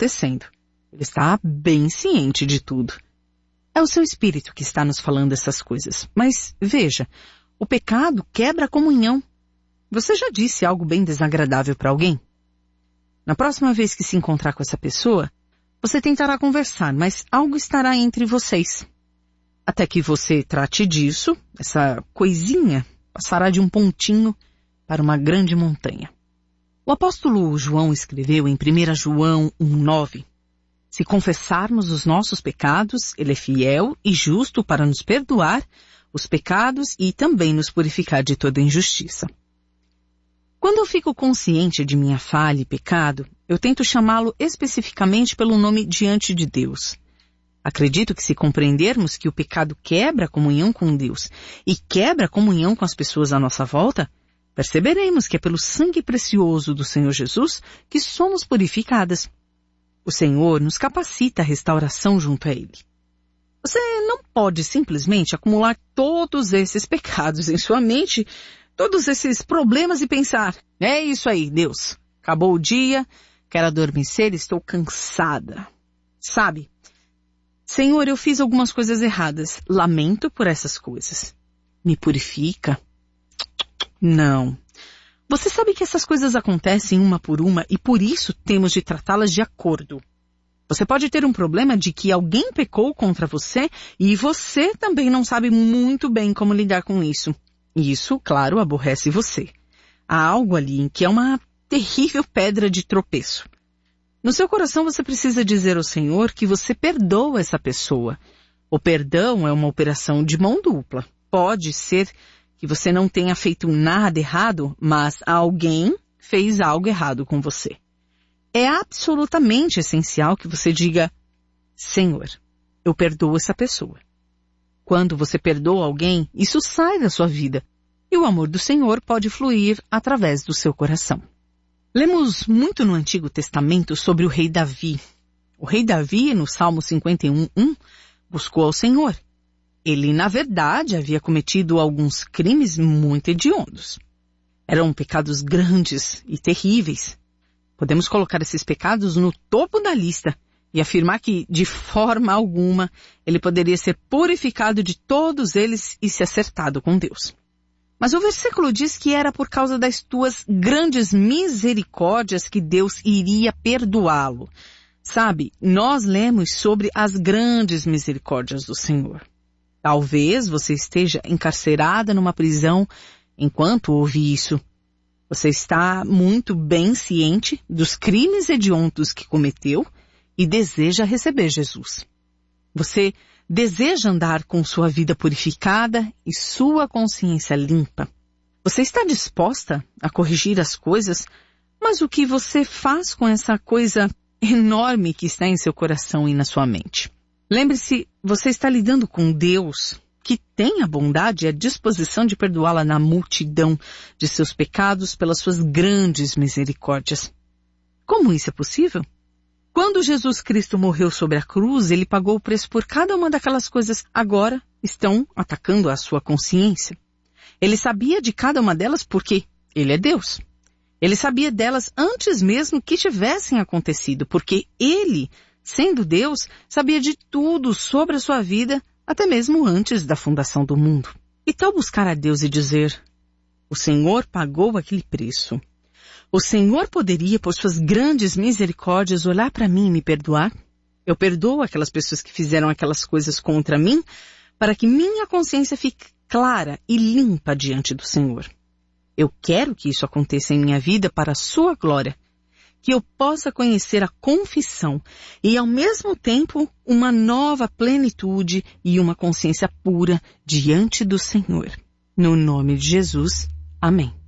acontecendo. Ele está bem ciente de tudo. É o seu espírito que está nos falando essas coisas. Mas, veja, o pecado quebra a comunhão. Você já disse algo bem desagradável para alguém? Na próxima vez que se encontrar com essa pessoa, você tentará conversar, mas algo estará entre vocês. Até que você trate disso, essa coisinha passará de um pontinho para uma grande montanha. O apóstolo João escreveu em 1 João 1,9: se confessarmos os nossos pecados, ele é fiel e justo para nos perdoar os pecados e também nos purificar de toda injustiça. Quando eu fico consciente de minha falha e pecado, eu tento chamá-lo especificamente pelo nome diante de Deus. Acredito que se compreendermos que o pecado quebra a comunhão com Deus e quebra a comunhão com as pessoas à nossa volta, perceberemos que é pelo sangue precioso do Senhor Jesus que somos purificadas. O Senhor nos capacita à restauração junto a Ele. Você não pode simplesmente acumular todos esses pecados em sua mente, todos esses problemas e pensar, é isso aí, Deus, acabou o dia, quero adormecer, estou cansada. Sabe, Senhor, eu fiz algumas coisas erradas, lamento por essas coisas. Me purifica? Não. Você sabe que essas coisas acontecem uma por uma e por isso temos de tratá-las de acordo. Você pode ter um problema de que alguém pecou contra você e você também não sabe muito bem como lidar com isso. E isso, claro, aborrece você. Há algo ali que é uma terrível pedra de tropeço. No seu coração você precisa dizer ao Senhor que você perdoa essa pessoa. O perdão é uma operação de mão dupla. Pode ser que você não tenha feito nada errado, mas alguém fez algo errado com você. É absolutamente essencial que você diga, Senhor, eu perdoo essa pessoa. Quando você perdoa alguém, isso sai da sua vida e o amor do Senhor pode fluir através do seu coração. Lemos muito no Antigo Testamento sobre o rei Davi. O rei Davi, no Salmo 51:1, buscou ao Senhor. Ele, na verdade, havia cometido alguns crimes muito hediondos. Eram pecados grandes e terríveis. Podemos colocar esses pecados no topo da lista e afirmar que, de forma alguma, ele poderia ser purificado de todos eles e se acertado com Deus. Mas o versículo diz que era por causa das tuas grandes misericórdias que Deus iria perdoá-lo. Sabe, nós lemos sobre as grandes misericórdias do Senhor. Talvez você esteja encarcerada numa prisão enquanto ouve isso. Você está muito bem ciente dos crimes hediondos que cometeu e deseja receber Jesus. Você deseja andar com sua vida purificada e sua consciência limpa. Você está disposta a corrigir as coisas, mas o que você faz com essa coisa enorme que está em seu coração e na sua mente? Lembre-se, você está lidando com Deus, que tem a bondade e a disposição de perdoá-la na multidão de seus pecados pelas suas grandes misericórdias. Como isso é possível? Quando Jesus Cristo morreu sobre a cruz, ele pagou o preço por cada uma daquelas coisas que agora estão atacando a sua consciência. Ele sabia de cada uma delas porque ele é Deus. Ele sabia delas antes mesmo que tivessem acontecido, porque ele, sendo Deus, sabia de tudo sobre a sua vida, até mesmo antes da fundação do mundo. E tal buscar a Deus e dizer, o Senhor pagou aquele preço. O Senhor poderia, por suas grandes misericórdias, olhar para mim e me perdoar? Eu perdoo aquelas pessoas que fizeram aquelas coisas contra mim, para que minha consciência fique clara e limpa diante do Senhor. Eu quero que isso aconteça em minha vida para a sua glória, que eu possa conhecer a confissão e, ao mesmo tempo, uma nova plenitude e uma consciência pura diante do Senhor. No nome de Jesus, amém.